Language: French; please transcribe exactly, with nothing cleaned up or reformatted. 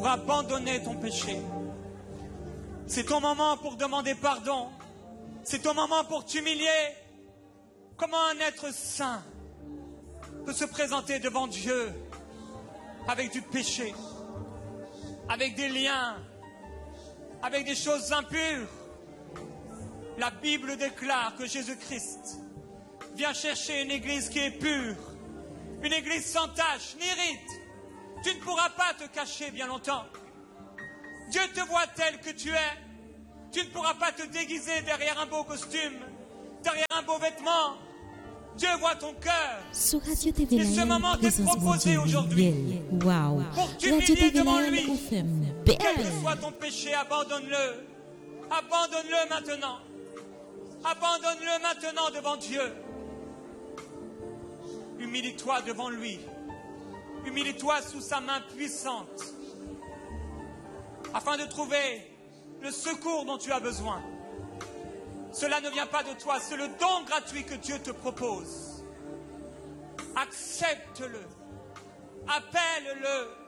pour abandonner ton péché. C'est ton moment pour demander pardon. C'est ton moment pour t'humilier. Comment un être saint peut se présenter devant Dieu avec du péché, avec des liens, avec des choses impures? La Bible déclare que Jésus-Christ vient chercher une église qui est pure, une église sans tache ni ride. Tu ne pourras pas te cacher bien longtemps. Dieu te voit tel que tu es. Tu ne pourras pas te déguiser derrière un beau costume, derrière un beau vêtement. Dieu voit ton cœur. Sur Radio T V Et ce moment t'est proposé aujourd'hui. Wow. Pour t'humilier devant lui. Quel que soit ton péché, abandonne-le. Abandonne-le maintenant. Abandonne-le maintenant devant Dieu. Humilie-toi devant lui. Humilie-toi sous sa main puissante. Afin de trouver le secours dont tu as besoin. Cela ne vient pas de toi, c'est le don gratuit que Dieu te propose. Accepte-le. Appelle-le.